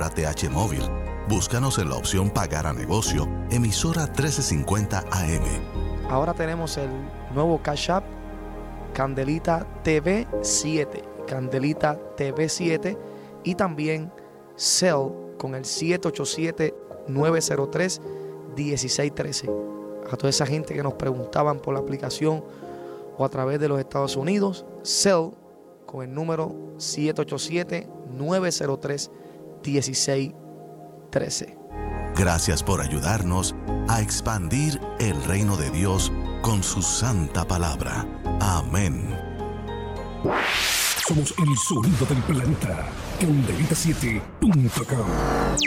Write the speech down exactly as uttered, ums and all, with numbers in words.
emisora T H Móvil. Búscanos en la opción Pagar a Negocio, emisora trece cincuenta A M. Ahora tenemos el nuevo Cash App, Candelita T V siete. Candelita T V siete. Y también Zelle con el siete ocho siete, nueve cero tres, uno seis uno tres. A toda esa gente que nos preguntaban por la aplicación o a través de los Estados Unidos, Zelle con el número siete ocho siete, nueve cero tres, uno seis uno tres. Gracias por ayudarnos a expandir el reino de Dios con su santa palabra. Amén. Somos el sonido del planeta. Candelita siete punto com.